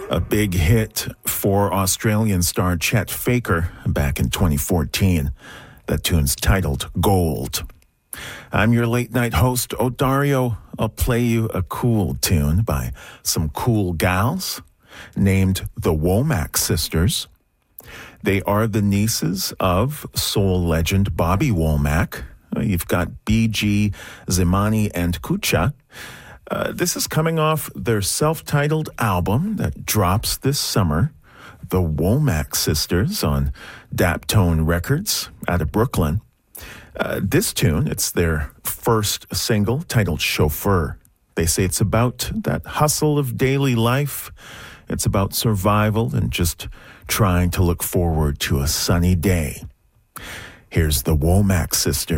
A big hit for Australian star Chet Faker back in 2014. That tune's titled Gold. I'm your late night host, Odario. I'll play you a cool tune by some cool gals named the Womack Sisters. They are the nieces of soul legend Bobby Womack. You've got B.G., Zimani, and Kucha. This is coming off their self-titled album that drops this summer, The Womack Sisters, on Daptone Records out of Brooklyn. This tune, it's their first single titled Chauffeur. They say it's about that hustle of daily life. It's about survival and just trying to look forward to a sunny day. Here's the Womack Sisters.